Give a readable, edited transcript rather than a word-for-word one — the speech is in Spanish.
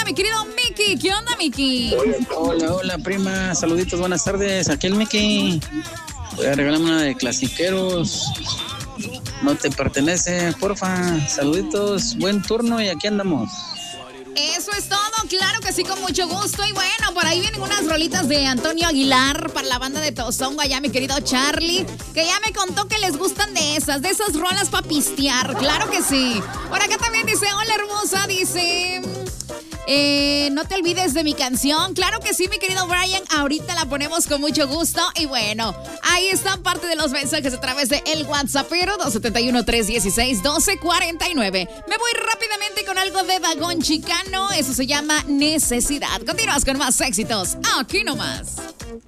mi querido Mickey. ¿Qué onda, Mickey? Hola, hola, prima. Saluditos, buenas tardes. Aquí el Mickey. Voy a regalarme una de clasiqueros. No te pertenece, porfa. Saluditos, buen turno y aquí andamos. Eso es todo, claro que sí, con mucho gusto. Y bueno, por ahí vienen unas rolitas de Antonio Aguilar para la banda de Tozongo, allá mi querido Charlie, que ya me contó que les gustan de esas rolas para pistear, claro que sí. Por acá también dice, hola hermosa, dice... no te olvides de mi canción. Claro que sí, mi querido Brian. Ahorita la ponemos con mucho gusto. Y bueno, ahí están parte de los mensajes a través de el WhatsAppero 271-316-1249. Me voy rápidamente con algo de Vagón Chicano. Eso se llama Necesidad. Continúas con más éxitos aquí nomás.